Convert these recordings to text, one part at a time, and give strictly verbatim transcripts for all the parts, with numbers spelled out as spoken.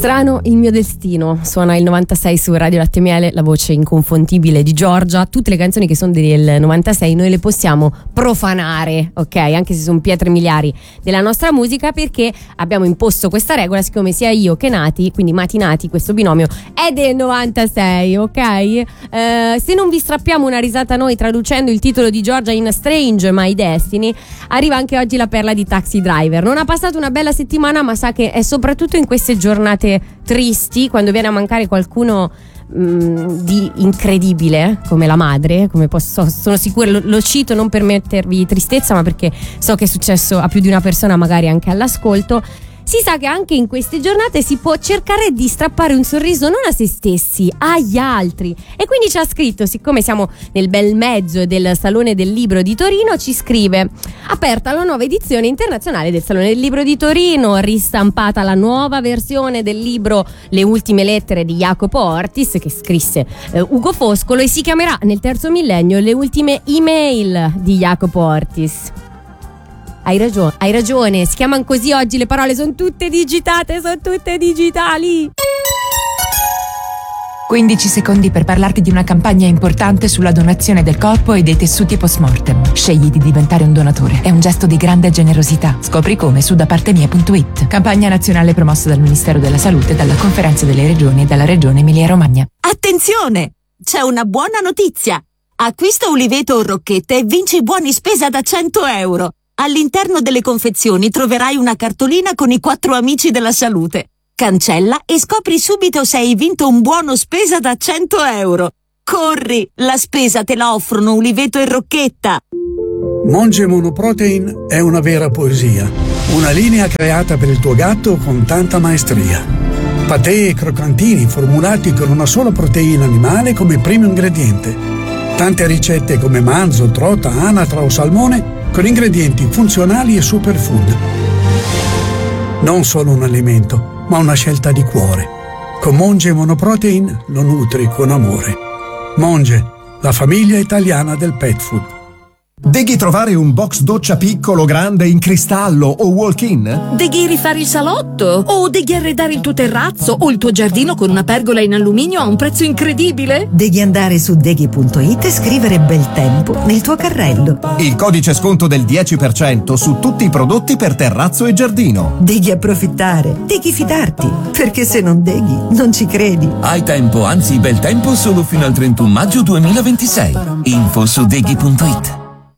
Strano il mio destino, suona il novantasei su Radio Latte e Miele, la voce inconfondibile di Giorgia. Tutte le canzoni che sono del novantasei noi le possiamo profanare, ok? Anche se sono pietre miliari della nostra musica, perché abbiamo imposto questa regola, siccome sia io che Nati, quindi Mati Nati, questo binomio è del novantasei, ok? Eh, se non vi strappiamo una risata noi traducendo il titolo di Giorgia in Strange My Destiny, arriva anche oggi la perla di Taxi Driver. Non ha passato una bella settimana, ma sa che è soprattutto in queste giornate tristi, quando viene a mancare qualcuno mh, di incredibile come la madre, come posso, sono sicura, lo, lo cito non per mettervi tristezza, ma perché so che è successo a più di una persona, magari anche all'ascolto. Si sa che anche in queste giornate si può cercare di strappare un sorriso non a se stessi, agli altri. E quindi ci ha scritto, siccome siamo nel bel mezzo del Salone del Libro di Torino, ci scrive: aperta la nuova edizione internazionale del Salone del Libro di Torino, ristampata la nuova versione del libro Le ultime lettere di Jacopo Ortis, che scrisse eh, Ugo Foscolo, e si chiamerà nel terzo millennio Le ultime email di Jacopo Ortis. Hai ragione, hai ragione, si chiamano così oggi, le parole sono tutte digitate, sono tutte digitali. quindici secondi per parlarti di una campagna importante sulla donazione del corpo e dei tessuti post-mortem. Scegli di diventare un donatore. È un gesto di grande generosità. Scopri come su da parte mia punto it. Campagna nazionale promossa dal Ministero della Salute, dalla Conferenza delle Regioni e dalla Regione Emilia-Romagna. Attenzione! C'è una buona notizia! Acquista Uliveto o Rocchette e vinci buoni spesa da cento euro. All'interno delle confezioni troverai una cartolina con i quattro amici della salute. Cancella e scopri subito se hai vinto un buono spesa da cento euro. Corri, la spesa te la offrono Uliveto e Rocchetta. Monge Monoprotein è una vera poesia. Una linea creata per il tuo gatto con tanta maestria. Patè e croccantini formulati con una sola proteina animale come primo ingrediente. Tante ricette come manzo, trota, anatra o salmone con ingredienti funzionali e superfood. Non solo un alimento, ma una scelta di cuore. Con Monge Monoprotein lo nutri con amore. Monge, la famiglia italiana del pet food. Deghi trovare un box doccia piccolo, grande, in cristallo o walk-in? Deghi rifare il salotto? O deghi arredare il tuo terrazzo o il tuo giardino con una pergola in alluminio a un prezzo incredibile? Devi andare su deghi punto it e scrivere bel tempo nel tuo carrello. Il codice sconto del dieci per cento su tutti i prodotti per terrazzo e giardino. Devi approfittare, devi fidarti, perché se non deghi non ci credi. Hai tempo, anzi bel tempo, solo fino al trentuno maggio duemilaventisei. Info su deghi punto it.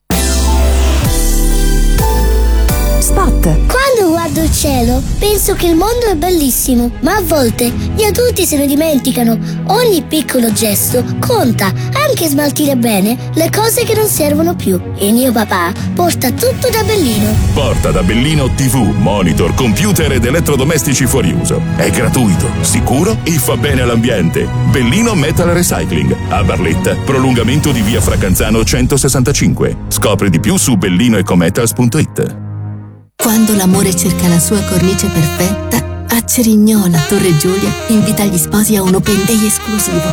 Spot. Quando guardo il cielo penso che il mondo è bellissimo, ma a volte gli adulti se ne dimenticano. Ogni piccolo gesto conta, anche smaltire bene le cose che non servono più. Il mio papà porta tutto da Bellino. Porta da Bellino tivù, monitor, computer ed elettrodomestici fuori uso. È gratuito, sicuro e fa bene all'ambiente. Bellino Metal Recycling, a Barletta, prolungamento di via Fracanzano centosessantacinque. Scopri di più su bellino ecometals punto it. Quando l'amore cerca la sua cornice perfetta, a Cerignola, Torre Giulia, invita gli sposi a un open day esclusivo.